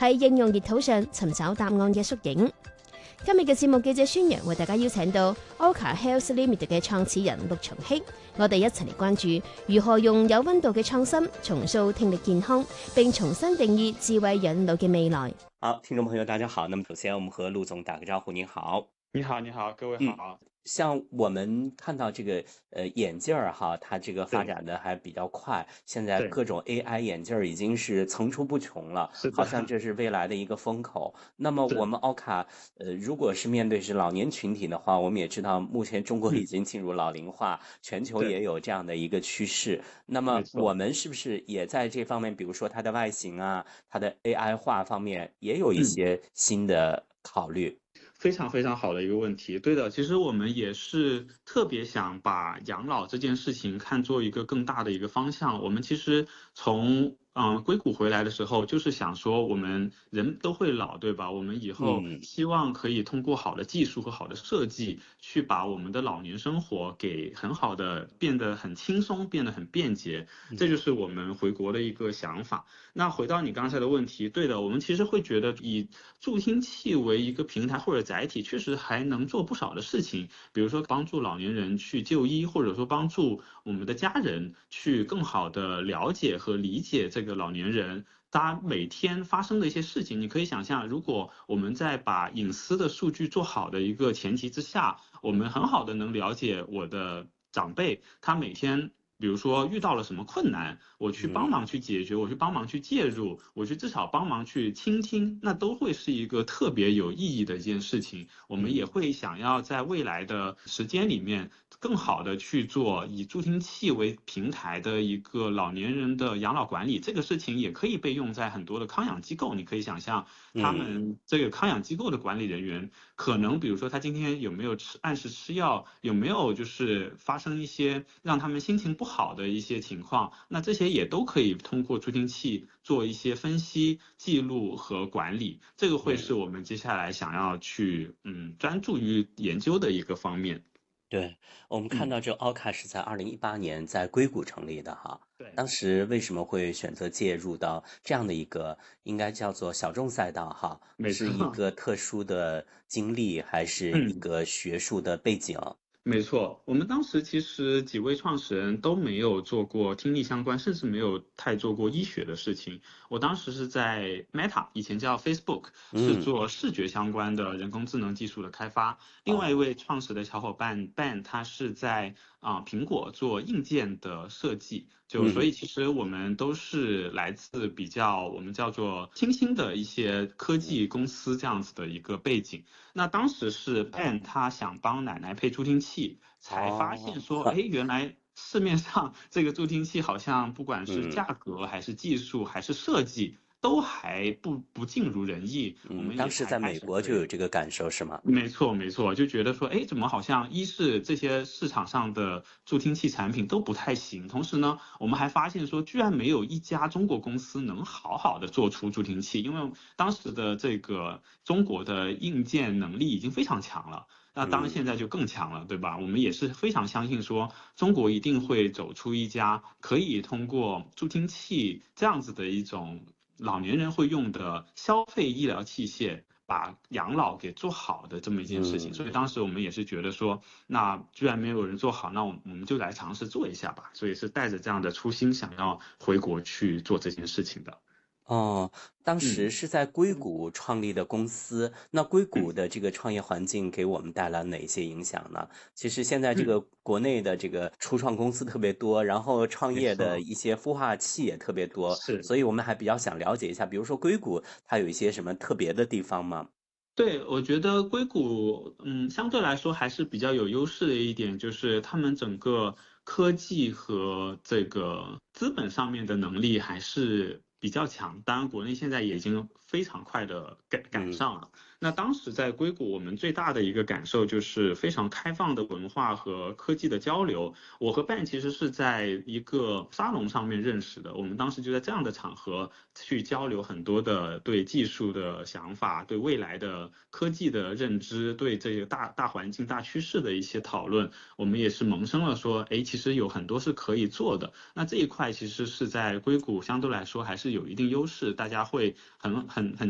喺應用熱土上尋找答案嘅縮影。今日嘅節目記者宣揚為大家邀請到 Orca Health Limited 嘅創始人陸松禧，我哋一齊嚟關注如何用有溫度嘅創新重塑聽力健康，並重新定義智慧養老嘅未來。 好，聽眾朋友大家好，那麼首先我們和陸總打個招呼。您好。 你好，你好，各位好。 像我們看到這個眼鏡兒哈，它這個發展的還比較快，現在各種 AI 眼鏡已經是層出不窮了，好像這是未來的一個風口。那麼我們奧卡如果是面對是老年群體的話，我們也知道目前中國已經進入老齡化，全球也有這樣的一個趨勢。那麼我們是不是也在這方面，比如說它的外形啊，它的 AI 化方面也有一些新的考慮？ 非常非常好的一个问题。对的，其实我们也是特别想把养老这件事情看作一个更大的一个方向。我们其实从硅谷回来的时候，就是想说我们人都会老，对吧？我们以后希望可以通过好的技术和好的设计，去把我们的老年生活给很好的变得很轻松，变得很便捷。这就是我们回国的一个想法。那回到你刚才的问题，对的，我们其实会觉得以助听器为一个平台或者载体，确实还能做不少的事情，比如说帮助老年人去就医，或者说帮助我们的家人去更好的了解和理解这个老年人他每天发生的一些事情。你可以想象，如果我们在把隐私的数据做好的一个前提之下，我们很好的能了解我的长辈他每天比如说遇到了什么困难，我去帮忙去解决，我去帮忙去介入，我去至少帮忙去倾听，那都会是一个特别有意义的一件事情。我们也会想要在未来的时间里面更好的去做以助听器为平台的一个老年人的养老管理。这个事情也可以被用在很多的康养机构，你可以想象他们这个康养机构的管理人员可能比如说他今天有没有按时吃药，有没有就是发生一些让他们心情不好的一些情况，那这些也都可以通过助听器做一些分析、记录和管理。这个会是我们接下来想要去专注于研究的一个方面。 对，我们看到这奥卡是在2018年在硅谷成立的哈。 对， 当时为什么会选择介入到这样的一个应该叫做小众赛道哈？是一个特殊的经历，还是一个学术的背景？ 没错，我们当时其实几位创始人都没有做过听力相关，甚至没有太做过医学的事情。我当时是在 Meta， 以前叫 Facebook， 是做视觉相关的人工智能技术的开发。另外一位创始的小伙伴 Ben， 他是在苹果做硬件的设计。所以其实我们都是来自比较我们叫做新兴的一些科技公司这样子的一个背景。那当时是 Ben 他想帮奶奶配助听器，才发现说原来市面上这个助听器好像不管是价格还是技术还是设计都还不尽如人意。我们当时在美国就有这个感受是吗？ 没错没错，就觉得说怎么好像一是这些市场上的助听器产品都不太行，同时呢我们还发现说居然没有一家中国公司能好好的做出助听器。因为当时的这个中国的硬件能力已经非常强了，那当然现在就更强了，对吧？我们也是非常相信说中国一定会走出一家可以通过助听器这样子的一种老年人会用的消费医疗器械把养老给做好的这么一件事情。所以当时我们也是觉得说那居然没有人做好，那我们就来尝试做一下吧。所以是带着这样的初心想要回国去做这件事情的。 当时是在硅谷创立的公司，那硅谷的这个创业环境给我们带来哪些影响呢？其实现在这个国内的这个初创公司特别多，然后创业的一些孵化器也特别多，所以我们还比较想了解一下，比如说硅谷它有一些什么特别的地方吗？ 对，我觉得硅谷相对来说还是比较有优势的一点，就是他们整个科技和这个资本上面的能力还是比较强。当然国内现在也已经非常快的赶上了。那当时在硅谷我们最大的一个感受就是非常开放的文化和科技的交流。我和 Ben 其实是在一个沙龙上面认识的，我们当时就在这样的场合去交流很多的对技术的想法，对未来的科技的认知，对这个大环境大趋势的一些讨论。我们也是萌生了说其实有很多是可以做的。那这一块其实是在硅谷相对来说还是有一定优势，大家会很